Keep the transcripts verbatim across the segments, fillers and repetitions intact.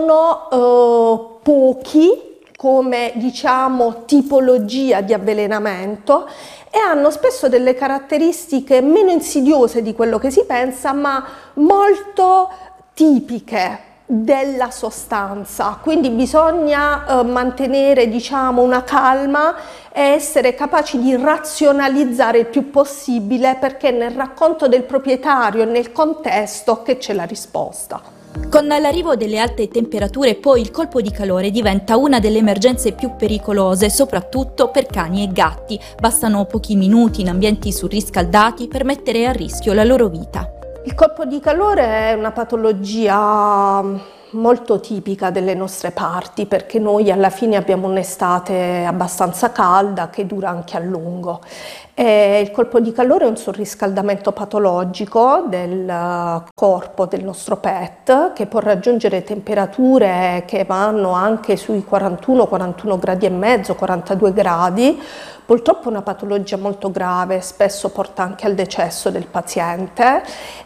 Sono eh, pochi come diciamo tipologia di avvelenamento e hanno spesso delle caratteristiche meno insidiose di quello che si pensa, ma molto tipiche della sostanza, quindi bisogna eh, mantenere diciamo una calma e essere capaci di razionalizzare il più possibile, perché nel racconto del proprietario e nel contesto che c'è la risposta. Con l'arrivo delle alte temperature poi il colpo di calore diventa una delle emergenze più pericolose, soprattutto per cani e gatti. Bastano pochi minuti in ambienti surriscaldati per mettere a rischio la loro vita. Il colpo di calore è una patologia molto tipica delle nostre parti, perché noi alla fine abbiamo un'estate abbastanza calda che dura anche a lungo. E il colpo di calore è un surriscaldamento patologico del corpo del nostro pet che può raggiungere temperature che vanno anche sui quarantuno quarantuno gradi e mezzo, quarantadue gradi. Purtroppo è una patologia molto grave, spesso porta anche al decesso del paziente.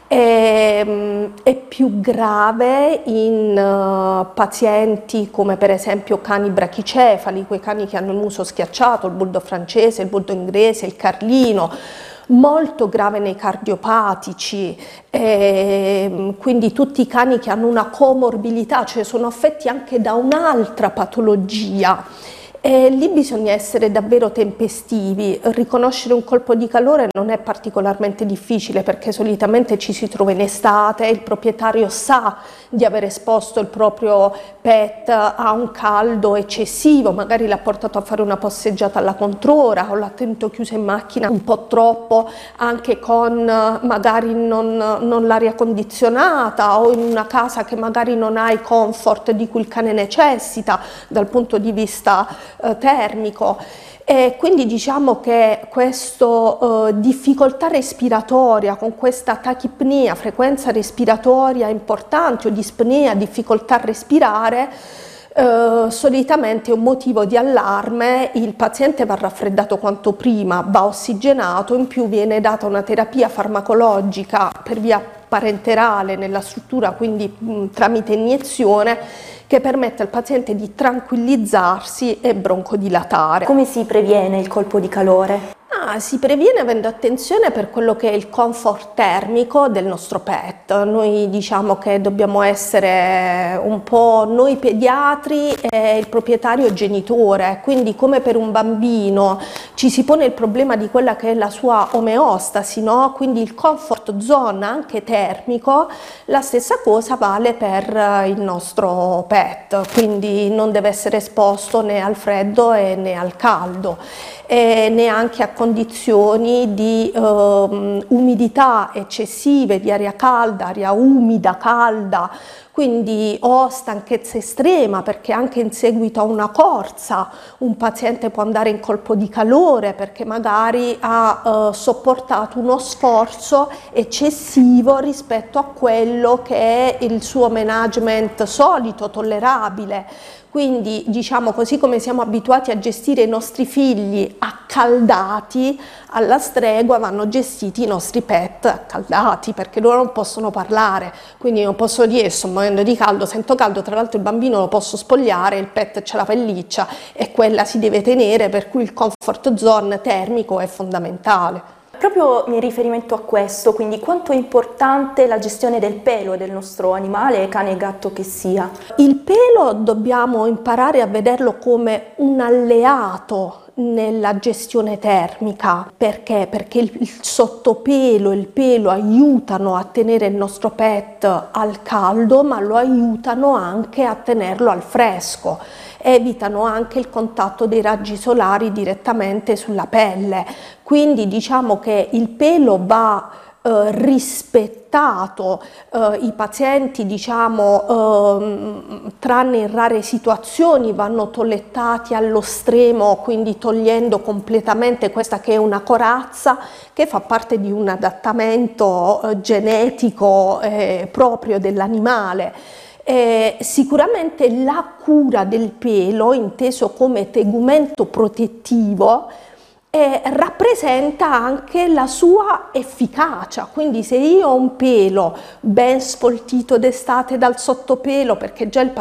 E, è più grave in uh, pazienti come per esempio cani brachicefali, quei cani che hanno il muso schiacciato, il bulldog francese, il bulldog inglese, il carlino. Molto grave nei cardiopatici, e quindi tutti i cani che hanno una comorbilità, cioè sono affetti anche da un'altra patologia. E lì bisogna essere davvero tempestivi. Riconoscere un colpo di calore non è particolarmente difficile, perché solitamente ci si trova in estate, il proprietario sa di aver esposto il proprio pet a un caldo eccessivo, magari l'ha portato a fare una passeggiata alla controra o l'ha tenuto chiuso in macchina un po' troppo, anche con magari non, non l'aria condizionata, o in una casa che magari non ha i comfort di cui il cane necessita dal punto di vista termico. E quindi diciamo che questa eh, difficoltà respiratoria, con questa tachipnea, frequenza respiratoria importante, o dispnea, difficoltà a respirare, eh, solitamente è un motivo di allarme. Il paziente va raffreddato quanto prima, va ossigenato, in più viene data una terapia farmacologica per via parenterale nella struttura, quindi mh, tramite iniezione, che permette al paziente di tranquillizzarsi e broncodilatare. Come si previene il colpo di calore? Ah, si previene avendo attenzione per quello che è il comfort termico del nostro pet. Noi diciamo che dobbiamo essere un po' noi pediatri e il proprietario genitore, quindi come per un bambino ci si pone il problema di quella che è la sua omeostasi, no? Quindi il comfort zone anche termico, la stessa cosa vale per il nostro pet, quindi non deve essere esposto né al freddo e né al caldo, e neanche a condizioni di eh, umidità eccessive, di aria calda, aria umida, calda, quindi o stanchezza estrema, perché anche in seguito a una corsa un paziente può andare in colpo di calore perché magari ha eh, sopportato uno sforzo eccessivo rispetto a quello che è il suo management solito, tollerabile. Quindi diciamo, così come siamo abituati a gestire i nostri figli accaldati, alla stregua vanno gestiti i nostri pet accaldati, perché loro non possono parlare, quindi non posso dire sto morendo di caldo, sento caldo, tra l'altro il bambino lo posso spogliare, il pet c'ha la pelliccia e quella si deve tenere, per cui il comfort zone termico è fondamentale. Proprio in riferimento a questo, quindi quanto è importante la gestione del pelo del nostro animale, cane e gatto che sia? Il pelo dobbiamo imparare a vederlo come un alleato nella gestione termica. Perché? Perché il, il sottopelo e il pelo aiutano a tenere il nostro pet al caldo, ma lo aiutano anche a tenerlo al fresco. Evitano anche il contatto dei raggi solari direttamente sulla pelle, quindi diciamo che il pelo va eh, rispettato, eh, i pazienti diciamo eh, tranne in rare situazioni vanno tolettati allo stremo, quindi togliendo completamente questa che è una corazza che fa parte di un adattamento eh, genetico eh, proprio dell'animale. Eh, sicuramente la cura del pelo, inteso come tegumento protettivo, eh, rappresenta anche la sua efficacia. Quindi se io ho un pelo ben sfoltito d'estate dal sottopelo, perché già il